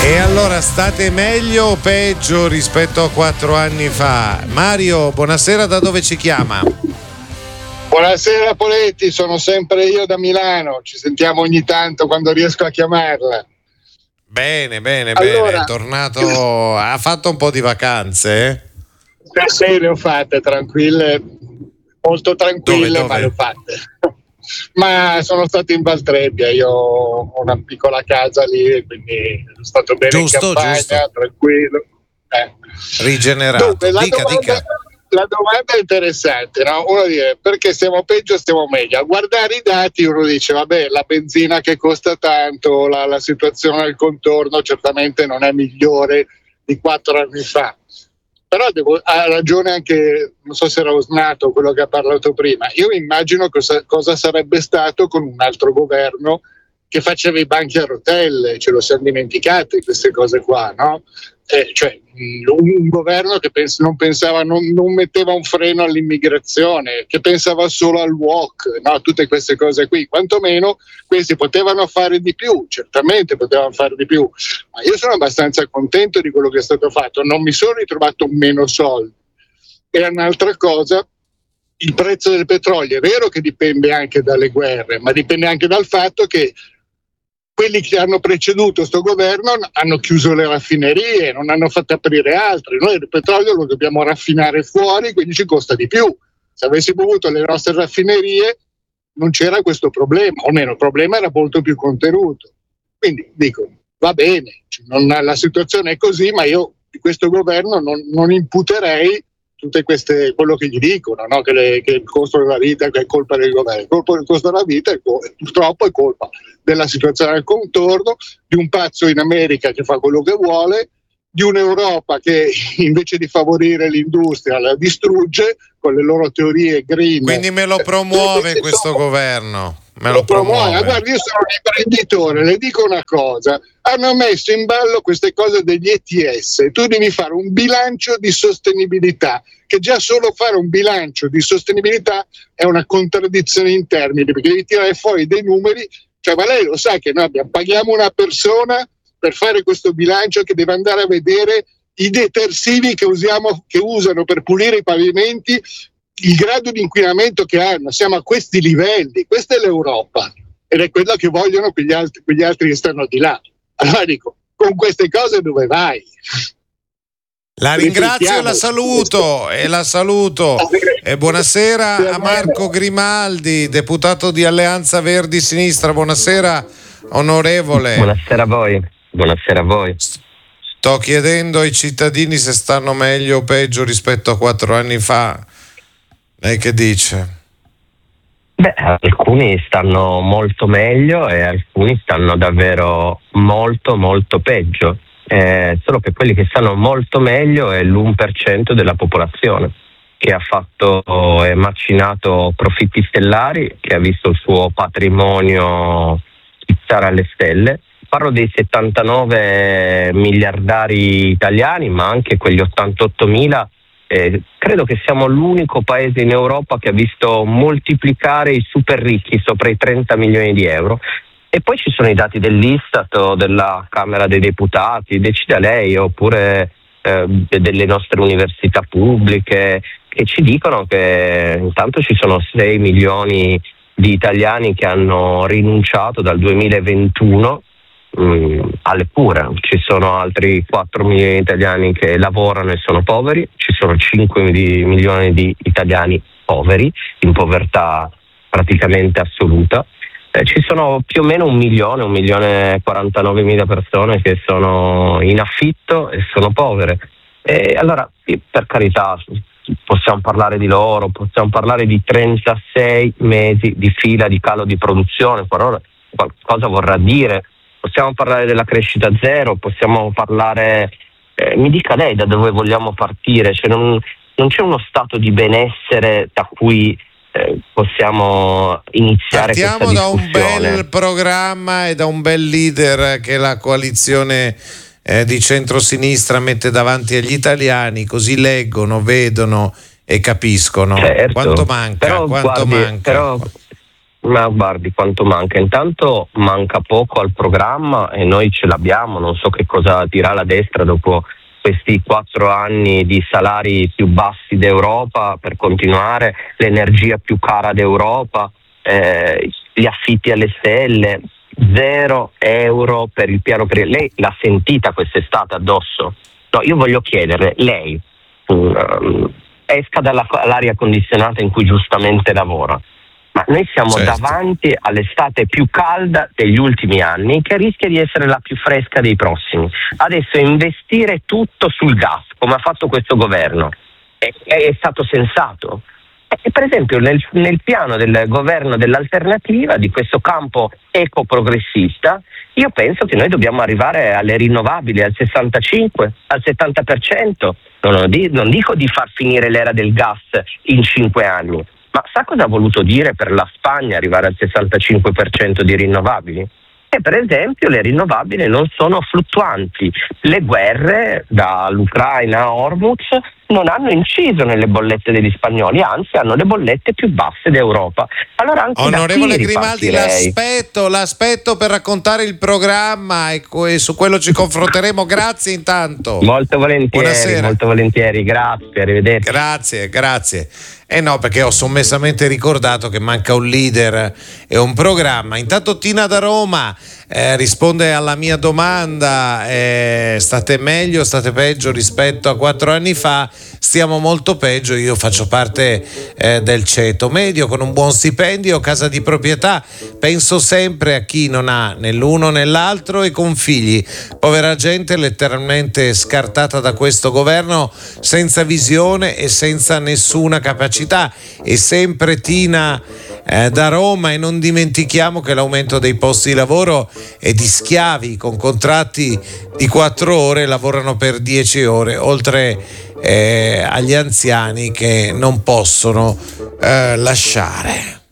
E allora state meglio o peggio rispetto a 4 anni fa? Mario, buonasera, da dove ci chiama? Buonasera Poletti, sono sempre io da Milano, ci sentiamo ogni tanto quando riesco a chiamarla. Bene, è tornato, ha fatto un po' di vacanze? Sì, le ho fatte, tranquille, molto tranquille, Dove? ma le ho fatte. Ma sono stato in Valtrebbia, io ho una piccola casa lì, quindi sono stato bene in campagna, tranquillo. Rigenerato. Dunque, la domanda è interessante, no? Uno dice perché stiamo peggio, stiamo meglio. A guardare i dati uno dice vabbè, la benzina che costa tanto, la situazione al contorno certamente non è migliore di 4 anni fa. Però ha ragione anche, non so se era Osnato quello che ha parlato prima, io immagino cosa sarebbe stato con un altro governo che faceva i banchi a rotelle, ce lo siamo dimenticati queste cose qua, no? Cioè un governo che non metteva un freno all'immigrazione, che pensava solo al walk, no? Tutte queste cose qui, quantomeno questi potevano fare di più, certamente potevano fare di più, ma io sono abbastanza contento di quello che è stato fatto, non mi sono ritrovato meno soldi. E un'altra cosa, il prezzo del petrolio è vero che dipende anche dalle guerre, ma dipende anche dal fatto che quelli che hanno preceduto sto governo hanno chiuso le raffinerie, non hanno fatto aprire altre. Noi il petrolio lo dobbiamo raffinare fuori, quindi ci costa di più. Se avessimo avuto le nostre raffinerie non c'era questo problema, o almeno il problema era molto più contenuto. Quindi dico, va bene, la situazione è così, ma io di questo governo non imputerei tutte queste, quello che gli dicono, no? che il costo della vita è colpa del governo. Il costo della vita purtroppo è colpa della situazione al contorno, di un pazzo in America che fa quello che vuole, di un'Europa che invece di favorire l'industria la distrugge con le loro teorie green. Quindi me lo promuove questo governo? Me lo promuove. Guarda, io sono un imprenditore, le dico una cosa, hanno messo in ballo queste cose degli ETS, tu devi fare un bilancio di sostenibilità, che già solo fare un bilancio di sostenibilità è una contraddizione in termini, perché devi tirare fuori dei numeri, cioè ma lei lo sa che noi paghiamo una persona per fare questo bilancio che deve andare a vedere i detersivi che usano per pulire i pavimenti, il grado di inquinamento che hanno, siamo a questi livelli, questa è l'Europa ed è quello che vogliono quegli altri che stanno di là. Allora dico, con queste cose dove vai? La ringrazio e la saluto. E buonasera a Marco Grimaldi, deputato di Alleanza Verdi Sinistra. Buonasera onorevole. Buonasera a voi. Sto chiedendo ai cittadini se stanno meglio o peggio rispetto a 4 anni fa. Lei che dice? Alcuni stanno molto meglio e alcuni stanno davvero molto molto peggio. Solo che quelli che stanno molto meglio è l'1% della popolazione, che ha fatto e macinato profitti stellari, che ha visto il suo patrimonio schizzare alle stelle. Parlo dei 79 miliardari italiani, ma anche quegli 88.000. Credo che siamo l'unico paese in Europa che ha visto moltiplicare i super ricchi sopra i 30 milioni di euro. E poi ci sono i dati dell'Istat o della Camera dei Deputati, decida lei, oppure delle nostre università pubbliche, che ci dicono che intanto ci sono 6 milioni di italiani che hanno rinunciato dal 2021 alle cure, ci sono altri 4 milioni di italiani che lavorano e sono poveri, ci sono 5 milioni di italiani poveri, in povertà praticamente assoluta. Ci sono più o meno 1.049.000 persone che sono in affitto e sono povere. E allora, per carità, possiamo parlare di loro, possiamo parlare di 36 mesi di fila di calo di produzione, qualcosa vorrà dire. Possiamo parlare della crescita zero, possiamo parlare, mi dica lei da dove vogliamo partire, cioè non c'è uno stato di benessere da cui possiamo iniziare questa discussione. Partiamo da un bel programma e da un bel leader che la coalizione di centrosinistra mette davanti agli italiani, così leggono, vedono e capiscono. Certo, quanto manca. Però Ma guardi quanto manca. Intanto manca poco al programma e noi ce l'abbiamo. Non so che cosa dirà la destra dopo questi 4 anni di salari più bassi d'Europa per continuare, l'energia più cara d'Europa, gli affitti alle stelle, 0 euro per il piano. Lei l'ha sentita quest'estate addosso? No, io voglio chiederle, lei esca dall'aria condizionata in cui giustamente lavora. Ma noi siamo davanti all'estate più calda degli ultimi anni, che rischia di essere la più fresca dei prossimi. Adesso investire tutto sul gas, come ha fatto questo governo, è stato sensato? Per esempio nel piano del governo dell'alternativa, di questo campo eco-progressista, io penso che noi dobbiamo arrivare alle rinnovabili al 65, al 70%. Non dico di far finire l'era del gas in 5 anni, ma sa cosa ha voluto dire per la Spagna arrivare al 65% di rinnovabili? Che per esempio le rinnovabili non sono fluttuanti. Le guerre dall'Ucraina a Hormuz non hanno inciso nelle bollette degli spagnoli, anzi hanno le bollette più basse d'Europa. Allora anche onorevole Grimaldi, l'aspetto per raccontare il programma e su quello ci confronteremo. Grazie intanto. Molto volentieri. Buonasera. Molto volentieri, grazie, arrivederci. Grazie. No, perché ho sommessamente ricordato che manca un leader e un programma. Intanto Tina da Roma risponde alla mia domanda: state meglio, state peggio rispetto a 4 anni fa? Stiamo molto peggio. Io faccio parte del ceto medio con un buon stipendio, casa di proprietà. Penso sempre a chi non ha né l'uno né l'altro e con figli. Povera gente letteralmente scartata da questo governo, senza visione e senza nessuna capacità. E sempre Tina da Roma. E non dimentichiamo che l'aumento dei posti di lavoro è di schiavi con contratti di 4 ore, lavorano per 10 ore, oltre agli anziani che non possono lasciare.